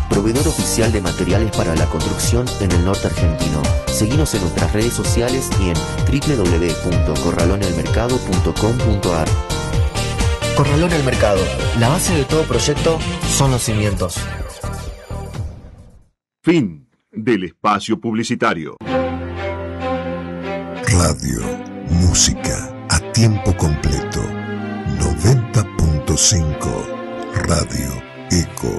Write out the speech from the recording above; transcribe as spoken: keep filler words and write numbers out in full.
proveedor oficial de materiales para la construcción en el norte argentino. Seguinos en nuestras redes sociales y en doble u doble u doble u punto corralón el mercado punto com punto a r. Corralón el Mercado. La base de todo proyecto son los cimientos. Fin del espacio publicitario. Radio, música a tiempo completo. noventa punto cinco Radio Eco.